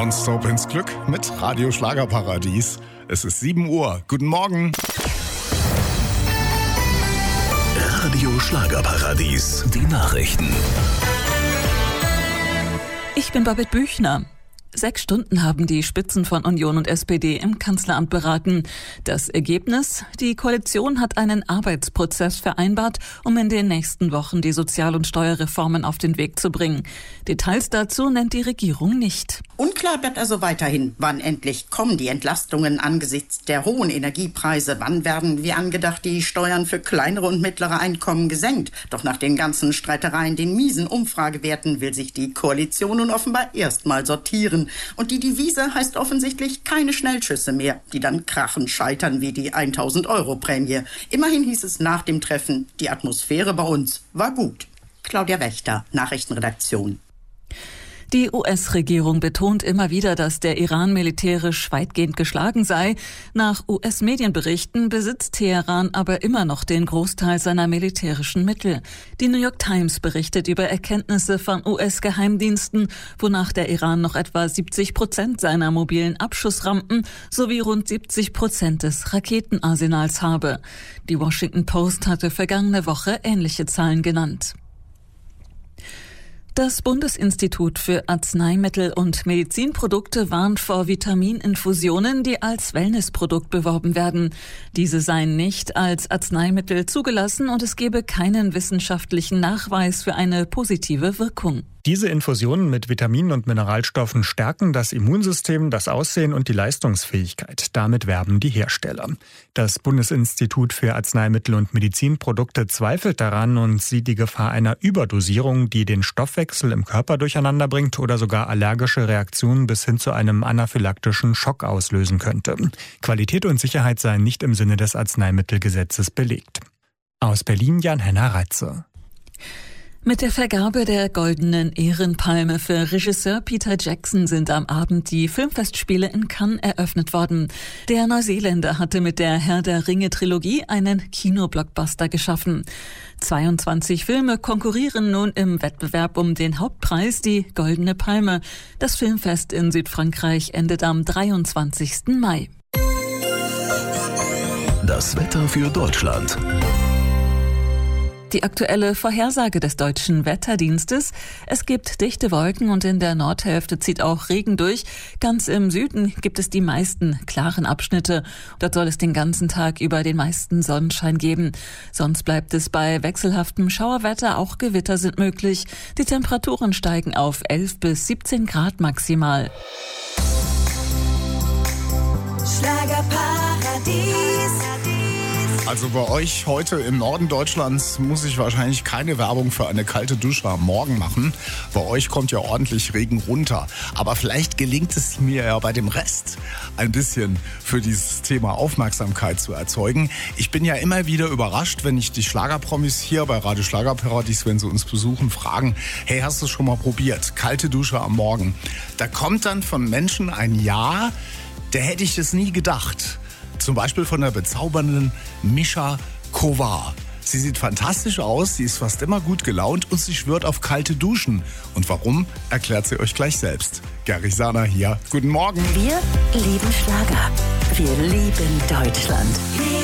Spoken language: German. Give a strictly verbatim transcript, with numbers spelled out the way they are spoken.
Nonstop ins Glück mit Radio Schlagerparadies. Es ist sieben Uhr. Guten Morgen. Radio Schlagerparadies, die Nachrichten. Ich bin Babette Büchner. Sechs Stunden haben die Spitzen von Union und S P D im Kanzleramt beraten. Das Ergebnis? Die Koalition hat einen Arbeitsprozess vereinbart, um in den nächsten Wochen die Sozial- und Steuerreformen auf den Weg zu bringen. Details dazu nennt die Regierung nicht. Unklar bleibt also weiterhin, wann endlich kommen die Entlastungen angesichts der hohen Energiepreise. Wann werden, wie angedacht, die Steuern für kleinere und mittlere Einkommen gesenkt? Doch nach den ganzen Streitereien, den miesen Umfragewerten, will sich die Koalition nun offenbar erstmal sortieren. Und die Devise heißt offensichtlich keine Schnellschüsse mehr, die dann krachend scheitern wie die tausend Euro Prämie. Immerhin hieß es nach dem Treffen, die Atmosphäre bei uns war gut. Claudia Wächter, Nachrichtenredaktion. Die U S-Regierung betont immer wieder, dass der Iran militärisch weitgehend geschlagen sei. Nach U S-Medienberichten besitzt Teheran aber immer noch den Großteil seiner militärischen Mittel. Die New York Times berichtet über Erkenntnisse von U S-Geheimdiensten, wonach der Iran noch etwa siebzig Prozent seiner mobilen Abschussrampen sowie rund siebzig Prozent des Raketenarsenals habe. Die Washington Post hatte vergangene Woche ähnliche Zahlen genannt. Das Bundesinstitut für Arzneimittel und Medizinprodukte warnt vor Vitamininfusionen, die als Wellnessprodukt beworben werden. Diese seien nicht als Arzneimittel zugelassen und es gebe keinen wissenschaftlichen Nachweis für eine positive Wirkung. Diese Infusionen mit Vitaminen und Mineralstoffen stärken das Immunsystem, das Aussehen und die Leistungsfähigkeit. Damit werben die Hersteller. Das Bundesinstitut für Arzneimittel und Medizinprodukte zweifelt daran und sieht die Gefahr einer Überdosierung, die den Stoffwechsel im Körper durcheinander bringt oder sogar allergische Reaktionen bis hin zu einem anaphylaktischen Schock auslösen könnte. Qualität und Sicherheit seien nicht im Sinne des Arzneimittelgesetzes belegt. Aus Berlin Jan-Henner Reitze. Mit der Vergabe der Goldenen Ehrenpalme für Regisseur Peter Jackson sind am Abend die Filmfestspiele in Cannes eröffnet worden. Der Neuseeländer hatte mit der Herr der Ringe-Trilogie einen Kinoblockbuster geschaffen. zweiundzwanzig Filme konkurrieren nun im Wettbewerb um den Hauptpreis, die Goldene Palme. Das Filmfest in Südfrankreich endet am dreiundzwanzigsten Mai. Das Wetter für Deutschland. Die aktuelle Vorhersage des Deutschen Wetterdienstes. Es gibt dichte Wolken und in der Nordhälfte zieht auch Regen durch. Ganz im Süden gibt es die meisten klaren Abschnitte. Dort soll es den ganzen Tag über den meisten Sonnenschein geben. Sonst bleibt es bei wechselhaftem Schauerwetter. Auch Gewitter sind möglich. Die Temperaturen steigen auf elf bis siebzehn Grad maximal. Schlagerparadies. Also bei euch heute im Norden Deutschlands muss ich wahrscheinlich keine Werbung für eine kalte Dusche am Morgen machen. Bei euch kommt ja ordentlich Regen runter. Aber vielleicht gelingt es mir ja bei dem Rest ein bisschen für dieses Thema Aufmerksamkeit zu erzeugen. Ich bin ja immer wieder überrascht, wenn ich die Schlagerpromis hier bei Radio Schlagerparadies, wenn sie uns besuchen, fragen, hey, hast du es schon mal probiert? Kalte Dusche am Morgen. Da kommt dann von Menschen ein Ja, der hätte ich es nie gedacht. Zum Beispiel von der bezaubernden Mischa Kovar. Sie sieht fantastisch aus, sie ist fast immer gut gelaunt und sie schwört auf kalte Duschen. Und warum, erklärt sie euch gleich selbst. Gary Sana hier. Guten Morgen. Wir lieben Schlager. Wir lieben Deutschland.